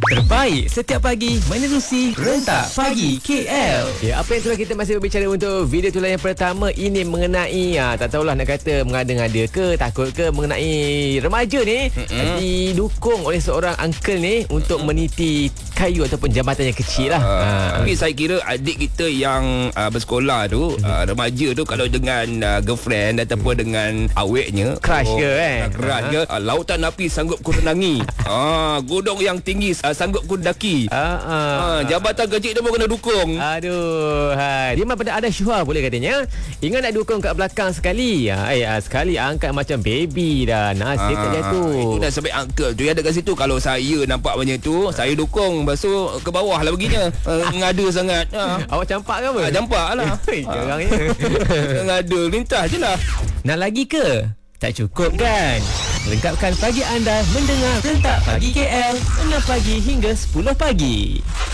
Terbaik setiap pagi menerusi Rentak Pagi KL. Ya, apa yang telah kita masih berbicara untuk video tulan yang pertama ini mengenai tak tahulah nak kata mengada-ngada ke, takut ke mengenai remaja ni didukung oleh seorang uncle ni untuk meniti kayu ataupun jambatan yang kecil lah. Tapi saya kira adik kita yang bersekolah tu, remaja tu kalau dengan girlfriend ataupun dengan aweknya, Crush ke kan? Crush ke, lautan api sanggup ku renangi. Gunung yang tinggi sanggup ku daki. Jabatan kecil tu pun kena dukung. Aduh, dia memang pada ada syuhar boleh katanya. Ingat nak dukung kat belakang sekali. Sekali angkat macam baby dah. Nasib tak jatuh. Itu dah sampai uncle tu yang ada kat situ. Kalau saya nampak macam tu, saya dukung. Lepas tu ke bawah lah baginya. Ngada sangat. Awak campak ke apa? Campak lah. Jarangnya. Ngada, lintas je lah. Nak lagi ke? Tak cukup kan? Lengkapkan pagi anda mendengar Rentak Pagi KL 6 pagi hingga 10 pagi.